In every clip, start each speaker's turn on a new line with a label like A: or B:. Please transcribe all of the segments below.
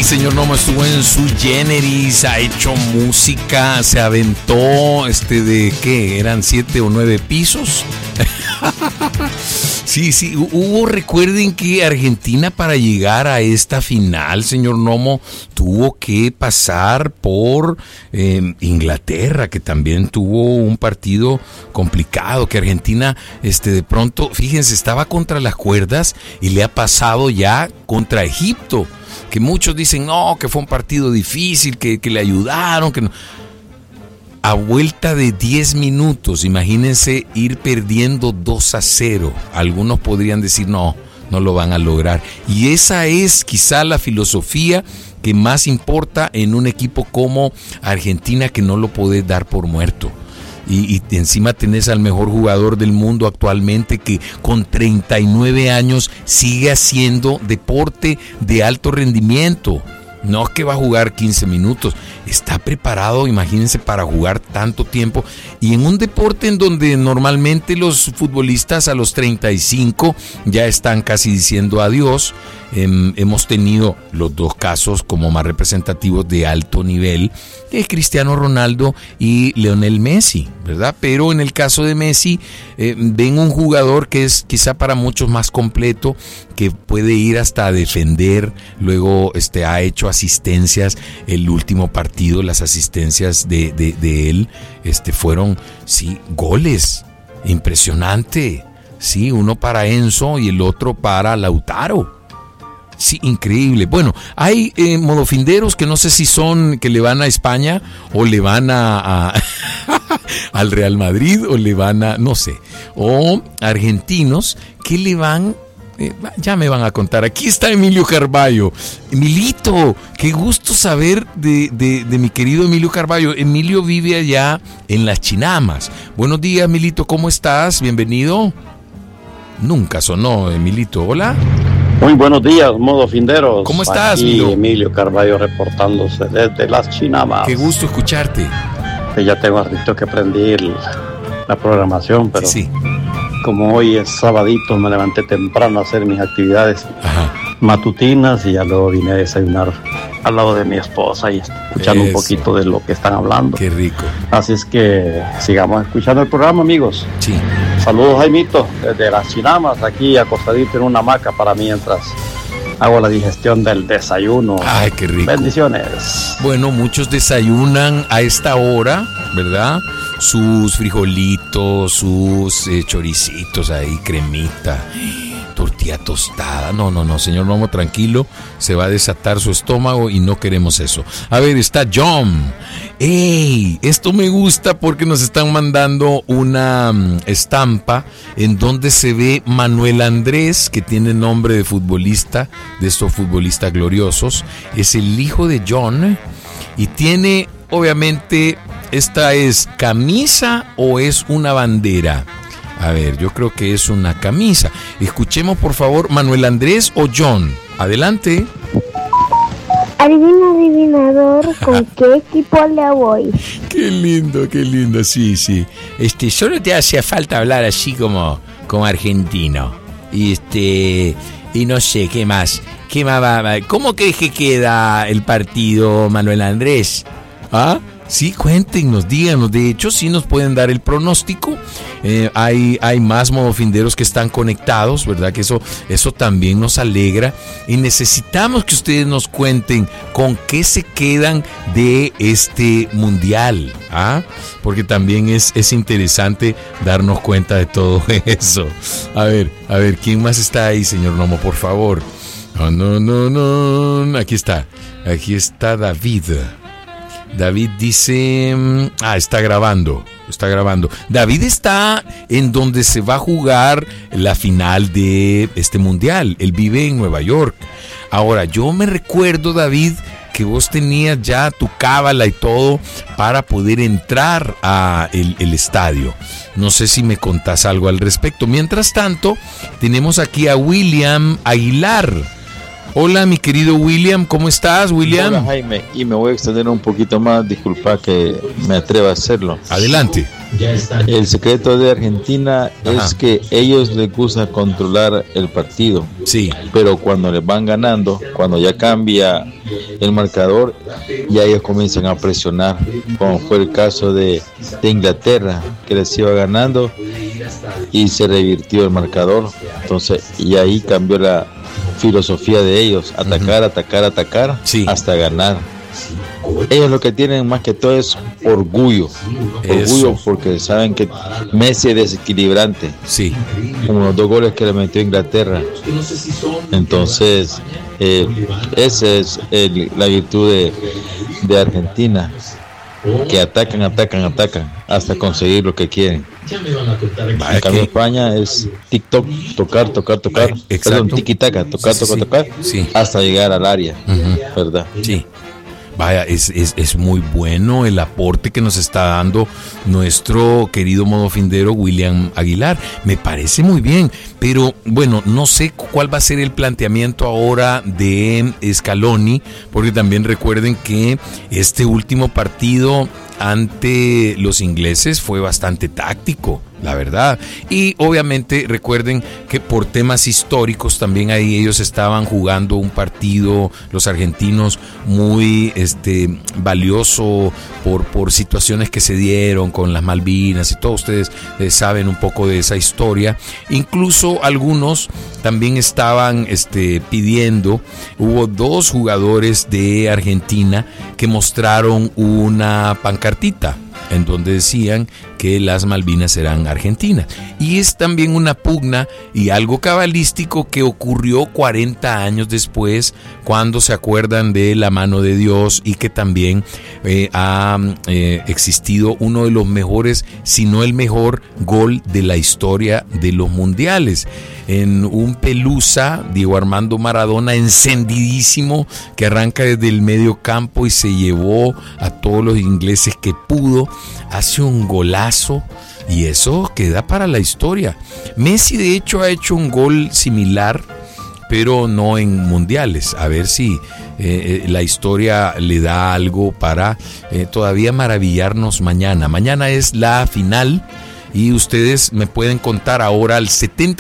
A: señor Nomo estuvo en su generis, ha hecho música, se aventó, ¿de qué? ¿Eran 7 o 9 pisos? Sí, recuerden que Argentina para llegar a esta final, señor Nomo, tuvo que pasar por Inglaterra, que también tuvo un partido complicado, que Argentina, de pronto, fíjense, estaba contra las cuerdas y le ha pasado ya contra Egipto, que muchos dicen, no, que fue un partido difícil, que le ayudaron, que no. A vuelta de 10 minutos, imagínense ir perdiendo 2-0. Algunos podrían decir, no lo van a lograr. Y esa es quizá la filosofía que más importa en un equipo como Argentina, que no lo podés dar por muerto. Y encima tenés al mejor jugador del mundo actualmente, que con 39 años sigue haciendo deporte de alto rendimiento. No es que va a jugar 15 minutos, está preparado, imagínense, para jugar tanto tiempo. Y en un deporte en donde normalmente los futbolistas a los 35 ya están casi diciendo adiós. Hemos tenido los dos casos como más representativos de alto nivel, Cristiano Ronaldo y Lionel Messi, ¿verdad? Pero en el caso de Messi, ven un jugador que es quizá para muchos más completo, que puede ir hasta defender. Luego ha hecho asistencias. El último partido, las asistencias de él fueron, sí, goles. Impresionante. Sí, uno para Enzo y el otro para Lautaro. Sí, increíble. Bueno, hay modofinderos que no sé si son que le van a España o le van a al Real Madrid o le van a, no sé, o argentinos que le van, ya me van a contar. Aquí está Emilio Carballo. Emilito, qué gusto saber de mi querido Emilio Carballo. Emilio vive allá en Las Chinamas. Buenos días, Emilito, ¿cómo estás? Bienvenido. Nunca sonó, Emilito. Hola.
B: Muy buenos días, modofinderos.
A: ¿Cómo estás,
B: Aquí Emilio Carballo reportándose desde Las Chinamas.
A: Qué gusto escucharte.
B: Ya tengo ratito que aprendí la programación, pero
A: sí.
B: Como hoy es sabadito, me levanté temprano a hacer mis actividades matutinas y ya luego vine a desayunar al lado de mi esposa y escuchando un poquito de lo que están hablando.
A: Qué rico.
B: Así es que sigamos escuchando el programa, amigos.
A: Sí.
B: Saludos, Jaimito, desde Las Chinamas, aquí acostadito en una hamaca para mientras hago la digestión del desayuno.
A: Ay, qué rico.
B: Bendiciones.
A: Bueno, muchos desayunan a esta hora, ¿verdad? Sus frijolitos, sus choricitos ahí, cremita, tortilla tostada. No, señor Nomo, tranquilo, se va a desatar su estómago y no queremos eso. A ver, está John. ¡Ey! Esto me gusta porque nos están mandando una estampa en donde se ve Manuel Andrés, que tiene nombre de futbolista, de estos futbolistas gloriosos. Es el hijo de John y tiene, obviamente, ¿esta es camisa o es una bandera? A ver, yo creo que es una camisa. Escuchemos, por favor, Manuel Andrés o John. Adelante.
C: Adivinador, ¿con qué equipo le voy?
A: Qué lindo, sí. Solo te hacía falta hablar así como argentino. Y no sé, ¿qué más? ¿Cómo crees que queda el partido, Manuel Andrés? ¿Ah? Sí, cuéntenos, díganos. De hecho, sí nos pueden dar el pronóstico. Hay más modofinderos que están conectados, ¿verdad? Que eso también nos alegra. Y necesitamos que ustedes nos cuenten con qué se quedan de este mundial. ¿Ah? Porque también es interesante darnos cuenta de todo eso. A ver, ¿quién más está ahí, señor Nomo, por favor? No. Aquí está David. David dice, está grabando. David está en donde se va a jugar la final de este mundial. Él vive en Nueva York. Ahora, yo me recuerdo, David, que vos tenías ya tu cábala y todo para poder entrar a el estadio. No sé si me contás algo al respecto. Mientras tanto, tenemos aquí a William Aguilar. Hola, mi querido William, ¿cómo estás, William?
D: Hola, Jaime, y me voy a extender un poquito más, disculpa que me atreva a hacerlo.
A: Adelante.
D: El secreto de Argentina es que ellos les gusta controlar el partido.
A: Sí.
D: Pero cuando les van ganando, cuando ya cambia el marcador, ya ellos comienzan a presionar, como fue el caso de Inglaterra, que les iba ganando y se revirtió el marcador. Entonces, y ahí cambió la filosofía de ellos, atacar,
A: sí,
D: hasta ganar. Ellos lo que tienen más que todo es orgullo. Orgullo porque saben que Messi es desequilibrante.
A: Sí.
D: Como los 2 goles que le metió Inglaterra. Entonces, esa es la virtud de Argentina. Que atacan hasta conseguir lo que quieren. En cambio, España es TikTok, tocar. Perdón, tiki-taka, tocar,
A: sí,
D: hasta llegar al área, ¿verdad?
A: Sí. Vaya, es muy bueno el aporte que nos está dando nuestro querido modofindero William Aguilar. Me parece muy bien, pero bueno, no sé cuál va a ser el planteamiento ahora de Scaloni, porque también recuerden que este último partido ante los ingleses fue bastante táctico, la verdad. Y obviamente recuerden que por temas históricos también ahí ellos estaban jugando un partido, los argentinos, muy valioso por situaciones que se dieron con las Malvinas y todos ustedes saben un poco de esa historia. Incluso algunos también estaban pidiendo, hubo 2 jugadores de Argentina que mostraron una pancartita en donde decían que las Malvinas eran argentinas. Y es también una pugna y algo cabalístico que ocurrió 40 años después, cuando se acuerdan de la mano de Dios, y que también ha existido uno de los mejores, si no el mejor gol de la historia de los mundiales. En un Pelusa, Diego Armando Maradona, encendidísimo, que arranca desde el medio campo y se llevó a todos los ingleses que pudo, hace un golazo y eso queda para la historia. Messi de hecho ha hecho un gol similar, pero no en mundiales. A ver si la historia le da algo para todavía maravillarnos mañana. Mañana es la final. Y ustedes me pueden contar ahora al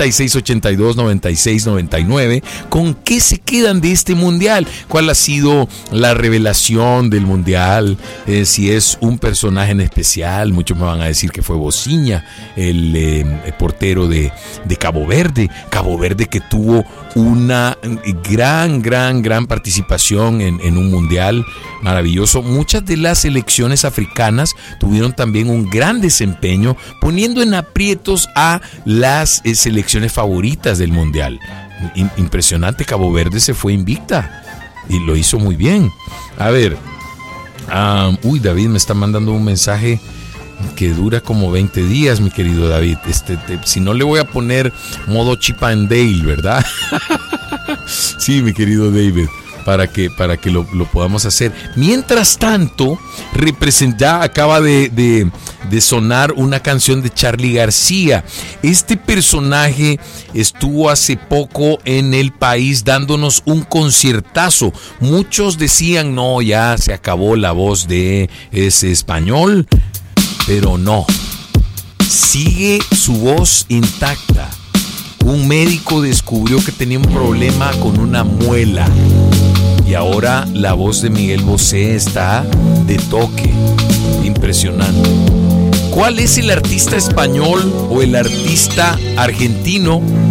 A: 7682-9699 con qué se quedan de este mundial, cuál ha sido la revelación del mundial, si es un personaje en especial. Muchos me van a decir que fue Bociña, el portero de Cabo Verde que tuvo una gran participación en un mundial maravilloso. Muchas de las selecciones africanas tuvieron también un gran desempeño, poniendo en aprietos a las selecciones favoritas del mundial. Impresionante, Cabo Verde se fue invicta y lo hizo muy bien. A ver, David me está mandando un mensaje que dura como 20 días, mi querido David. Si no, le voy a poner modo Chip and Dale, ¿verdad? Sí, mi querido David, para que lo podamos hacer. Mientras tanto, ya acaba de sonar una canción de Charly García. Este personaje estuvo hace poco en el país dándonos un conciertazo. Muchos decían, no, ya se acabó la voz de ese español, pero no, sigue su voz intacta. Un médico descubrió que tenía un problema con una muela y ahora la voz de Miguel Bosé está de toque. Impresionante. ¿Cuál es el artista español o el artista argentino